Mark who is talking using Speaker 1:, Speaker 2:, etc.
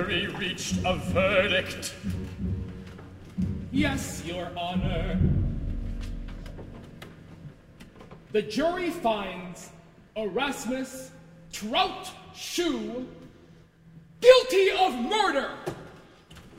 Speaker 1: jury reached a verdict?
Speaker 2: Yes, Your Honor. The jury finds Erasmus Trout Shoe guilty of murder.